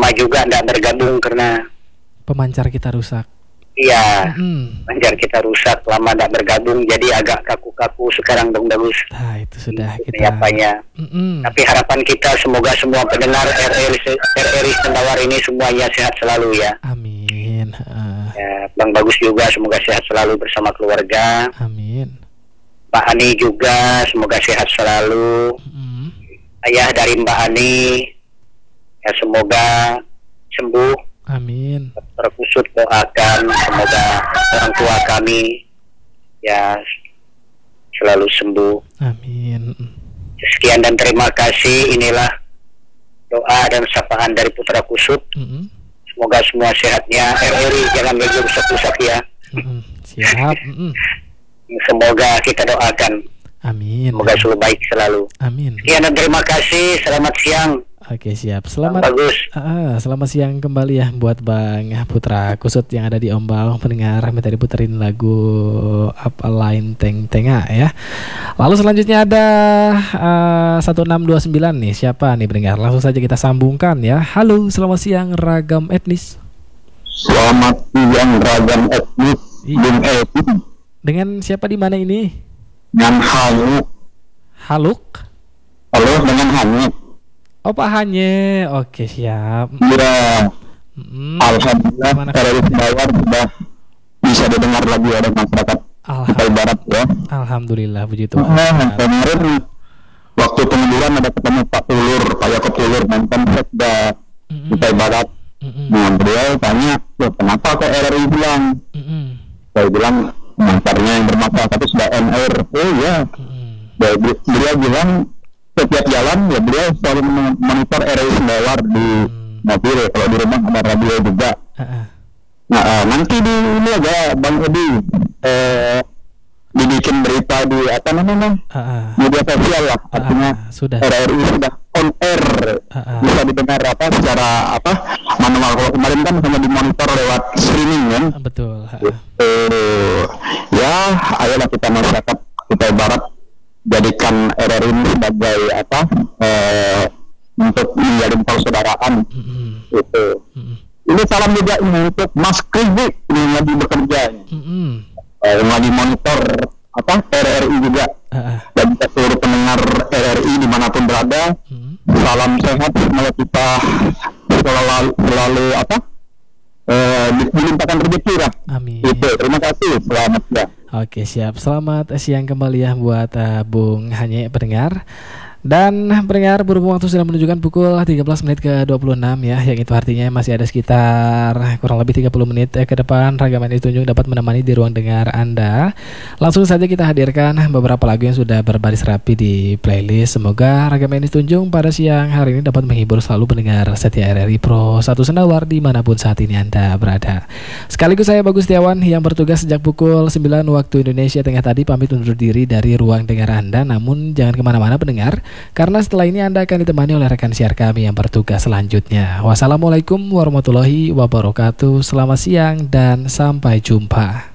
lama juga tidak bergabung karena pemancar kita rusak. Iya, pemancar kita rusak lama tidak bergabung, jadi agak kaku-kaku sekarang dong bagus. Nah itu sudah kita. Apanya. Tapi harapan kita semoga semua pendengar RRI Sendawar ini semuanya sehat selalu ya. Amin. Ya, Bang Bagus juga semoga sehat selalu bersama keluarga. Amin. Pak Ani juga semoga sehat selalu. Ayah dari Mbak Ani ya semoga sembuh. Amin. Terkusut doakan semoga orang tua kami ya selalu sembuh. Amin. Sekian dan terima kasih. Inilah doa dan sapaan dari Putra Kusut. Semoga semua sehatnya. RRI jangan rusak-rusak ya. Siap. Semoga kita doakan. Amin. Semoga selalu baik selalu. Amin. Sekian dan terima kasih. Selamat siang. Oke siap. Selamat. Bagus. Selamat siang kembali ya buat Bang Putra Kusut yang ada di Ombal. Pendengar minta diputerin lagu Up Line Teng Tenga ya. Lalu selanjutnya ada 1629 nih. Siapa nih pendengar? Langsung saja kita sambungkan ya. Halo, selamat siang Ragam Etnis. Selamat siang Ragam Etnis. Dengan siapa di mana ini? Dengan Haluk. Haluk? Halo, dengan Hanyut. Oh Pak Hanye, oke siap. Ya, alhamdulillah RRI Sendawar sudah bisa didengar lagi oleh masyarakat Kutai Barat ya. Alhamdulillah, puji Tuhan. Kemarin waktu pengunduran ada ketemu Pak Tulur, Pak Yakob Tulur mantan Sekda Kutai Barat. Nah beliau tanya, kenapa kok RRI bilang? Saya bilang mantarnya yang bermasalah tapi sudah NR. Oh ya, beliau bilang setiap jalan ya beliau selalu monitor RRI Sendawar di mobil, kalau di rumah ada radio juga. Nah nanti di ini aja Bang Edi dibikin berita di apa namanya media sosial lah, artinya sudah. RRI sudah on air, bisa didengar secara manual. Kalau kemarin kan hanya dimonitor lewat streaming kan. Betul. Ya ayolah kita masyarakat Kutai Barat jadikan RRI ini sebagai untuk menjalin persaudaraan itu. Ini salam juga ini untuk Mas Krizi yang lagi bekerja, yang lagi monitor RRI juga, dan seluruh pendengar RRI dimanapun berada. Salam sehat, semoga kita selalu dilimpahkan rezeki lah. Amin. Itu, terima kasih, selamat ya. Oke siap, selamat siang kembali ya buat Bung Hanye pendengar. Dan pendengar, berhubung waktu sudah menunjukkan pukul 13 menit ke 26 ya, yang itu artinya masih ada sekitar kurang lebih 30 menit ke depan Ragam Etnis Tunjung dapat menemani di ruang dengar Anda. Langsung saja kita hadirkan beberapa lagu yang sudah berbaris rapi di playlist. Semoga Ragam Etnis Tunjung pada siang hari ini dapat menghibur selalu pendengar setia RRI Pro 1 Sendawar dimanapun saat ini Anda berada. Sekaligus saya Bagus Setiawan yang bertugas sejak pukul 9 waktu Indonesia Tengah tadi pamit undur diri dari ruang dengar Anda. Namun jangan kemana-mana pendengar, karena setelah ini Anda akan ditemani oleh rekan siar kami yang bertugas selanjutnya. Wassalamualaikum warahmatullahi wabarakatuh. Selamat siang dan sampai jumpa.